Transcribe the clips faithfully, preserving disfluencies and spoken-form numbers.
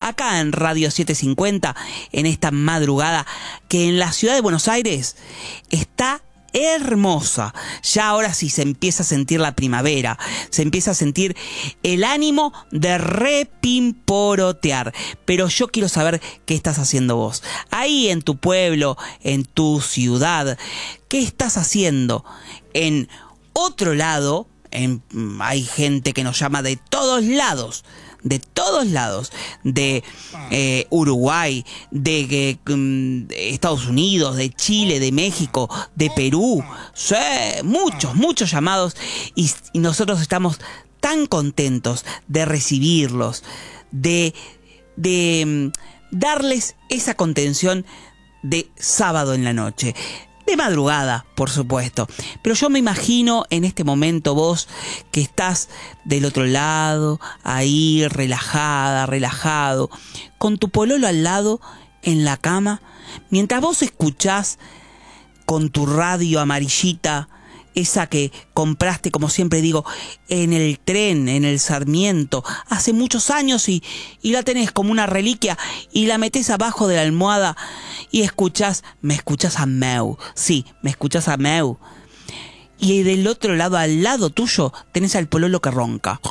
acá en Radio setecientos cincuenta, en esta madrugada que en la ciudad de Buenos Aires está hermosa. Ya ahora sí se empieza a sentir la primavera, se empieza a sentir el ánimo de repimporotear. Pero yo quiero saber qué estás haciendo vos. Ahí en tu pueblo, en tu ciudad, ¿qué estás haciendo? En otro lado, en, hay gente que nos llama de todos lados. De todos lados, de eh, Uruguay, de, de, de Estados Unidos, de Chile, de México, de Perú, sí, muchos, muchos llamados, y, y nosotros estamos tan contentos de recibirlos, de, de darles esa contención de sábado en la noche. De madrugada, por supuesto. Pero yo me imagino en este momento vos que estás del otro lado, ahí relajada, relajado, con tu pololo al lado en la cama, mientras vos escuchás con tu radio amarillita, esa que compraste, como siempre digo, en el tren, en el Sarmiento, hace muchos años y, y la tenés como una reliquia y la metés abajo de la almohada y escuchás, me escuchás a Meu, sí, me escuchás a Meu. Y del otro lado, al lado tuyo, tenés al pololo que ronca.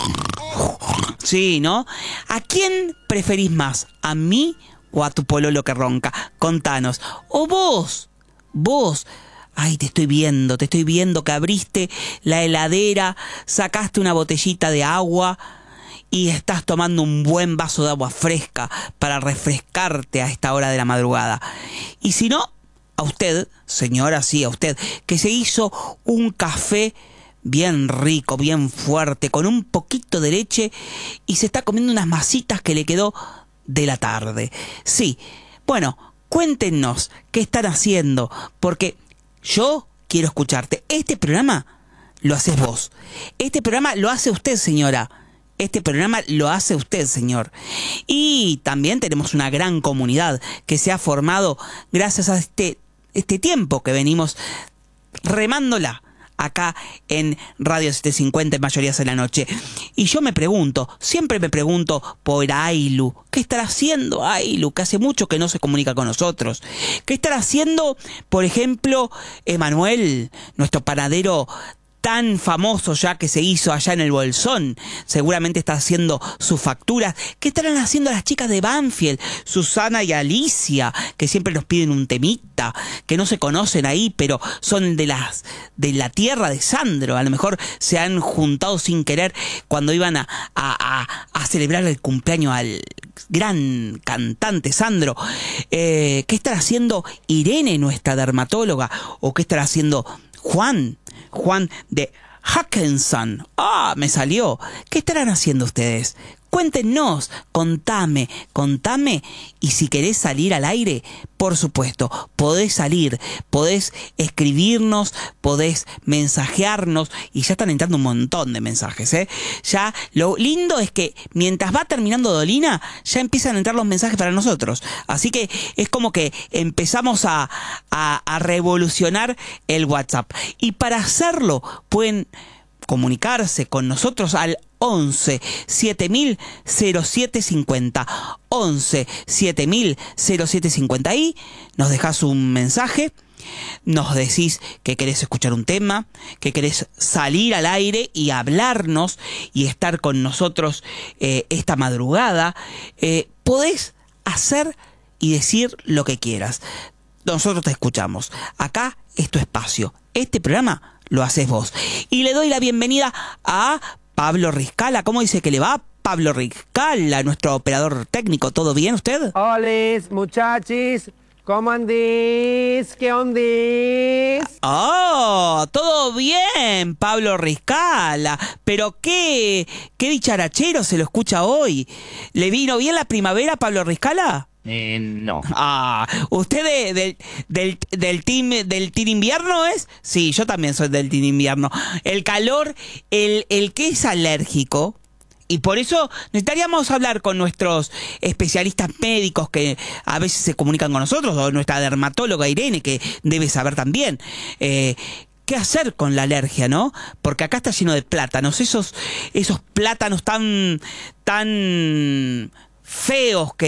Sí, ¿no? ¿A quién preferís más? ¿A mí o a tu pololo que ronca? Contanos. O vos, vos... Ay, te estoy viendo, te estoy viendo que abriste la heladera, sacaste una botellita de agua y estás tomando un buen vaso de agua fresca para refrescarte a esta hora de la madrugada. Y si no, a usted, señora, sí, a usted, que se hizo un café bien rico, bien fuerte, con un poquito de leche y se está comiendo unas masitas que le quedó de la tarde. Sí, bueno, cuéntenos qué están haciendo, porque... yo quiero escucharte. Este programa lo haces vos. Este programa lo hace usted, señora. Este programa lo hace usted, señor. Y también tenemos una gran comunidad que se ha formado gracias a este, este tiempo que venimos remándola acá en Radio setecientos cincuenta en Mayorías en la Noche. Y yo me pregunto, siempre me pregunto por Ailu. ¿Qué estará haciendo Ailu? Que hace mucho que no se comunica con nosotros. ¿Qué estará haciendo, por ejemplo, Emanuel, nuestro panadero tan famoso ya que se hizo allá en el Bolsón? Seguramente está haciendo sus facturas. ¿Qué estarán haciendo las chicas de Banfield, Susana y Alicia, que siempre nos piden un temita, que no se conocen ahí, pero son de las de la tierra de Sandro? A lo mejor se han juntado sin querer cuando iban a, a, a, a celebrar el cumpleaños al gran cantante Sandro. Eh, ¿Qué estará haciendo Irene, nuestra dermatóloga? ¿O qué estará haciendo Juan? Juan de Hackenson. ¡Ah! Me salió. ¿Qué estarán haciendo ustedes? Cuéntenos, contame, contame. Y si querés salir al aire, por supuesto, podés salir, podés escribirnos, podés mensajearnos. Y ya están entrando un montón de mensajes, ¿eh? Ya lo lindo es que mientras va terminando Dolina, ya empiezan a entrar los mensajes para nosotros. Así que es como que empezamos a, a, a revolucionar el WhatsApp. Y para hacerlo, pueden comunicarse con nosotros al once siete mil cero siete cincuenta. once siete mil cero siete cincuenta. Ahí nos dejás un mensaje, nos decís que querés escuchar un tema, que querés salir al aire y hablarnos y estar con nosotros eh, esta madrugada. Eh, podés hacer y decir lo que quieras. Nosotros te escuchamos. Acá es tu espacio. Este programa lo haces vos. Y le doy la bienvenida a Pablo Riscala. ¿Cómo dice que le va? Pablo Riscala, nuestro operador técnico. ¿Todo bien usted? Hola, muchachis. ¿Cómo andís? ¿Qué ondís? Oh, todo bien, Pablo Riscala. Pero qué, qué dicharachero se lo escucha hoy. ¿Le vino bien la primavera, Pablo Riscala? Eh, no. Ah, ¿usted de, de, del, del, team, del team invierno es? Sí, yo también soy del team invierno. El calor, el, el que es alérgico, y por eso necesitaríamos hablar con nuestros especialistas médicos que a veces se comunican con nosotros, o nuestra dermatóloga Irene, que debe saber también. Eh, ¿Qué hacer con la alergia, no? Porque acá está lleno de plátanos, esos, esos plátanos tan, tan feos que